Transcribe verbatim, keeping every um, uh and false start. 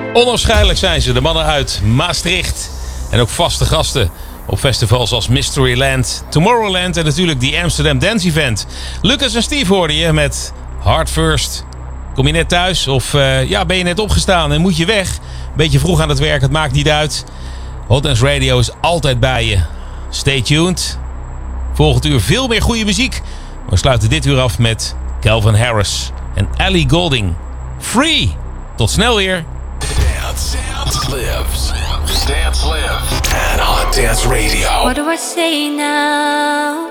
Onafscheidelijk zijn ze, de mannen uit Maastricht. En ook vaste gasten op festivals als Mysteryland, Tomorrowland en natuurlijk die Amsterdam Dance Event. Lucas en Steve hoorde je met Heart First. Kom je net thuis of uh, ja, ben je net opgestaan en moet je weg? Beetje vroeg aan het werk, het maakt niet uit. Hot Dance Radio is altijd bij je. Stay tuned. Volgend uur veel meer goede muziek. We sluiten dit uur af met Calvin Harris en Ellie Goulding. Free! Tot snel weer. Dance, dance lives. Dance lives. And Hot Dance Radio. What do I say now?